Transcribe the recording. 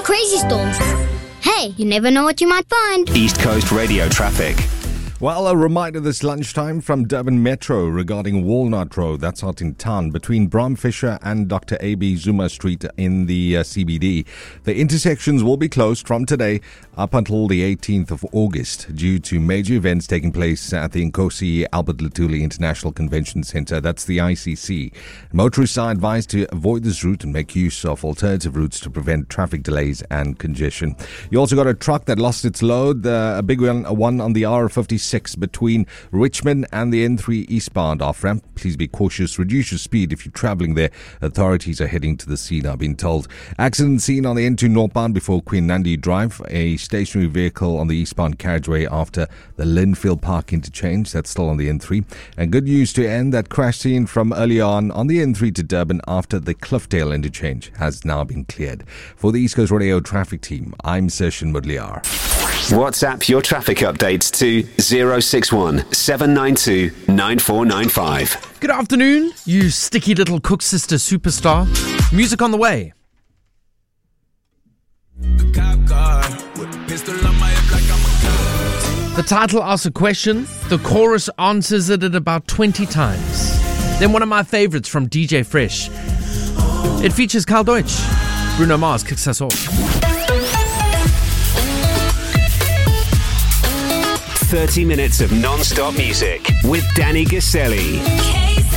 crazy storms. Hey, you never know what you might find. East Coast Radio traffic. Well, a reminder this lunchtime from Durban Metro regarding Walnut Road, that's out in town, between Bram Fisher and Dr. A.B. Zuma Street in the CBD. The intersections will be closed from today up until the 18th of August due to major events taking place at the Nkosi Albert Luthuli International Convention Centre, that's the ICC. Motorists are advised to avoid this route and make use of alternative routes to prevent traffic delays and congestion. You also got a truck that lost its load, a big one on the R56 between Richmond and the N3 eastbound off-ramp. Please be cautious. Reduce your speed if you're travelling there. Authorities are heading to the scene, I've been told. Accident scene on the N2 northbound before Queen Nandi Drive. A stationary vehicle on the eastbound carriageway after the Linfield Park interchange. That's still on the N3. And good news to end, that crash scene from early on the N3 to Durban after the Cliffdale interchange has now been cleared. For the East Coast Radio traffic team, I'm Session Mudliar. WhatsApp your traffic updates to 061 792 9495. Good afternoon, you sticky little Cook Sister superstar. Music on the way. The title asks a question, the chorus answers it at about 20 times. Then one of my favorites from DJ Fresh. It features Carl Deutsch. Bruno Mars kicks us off. 30 minutes of non-stop music with Danny Gaselli.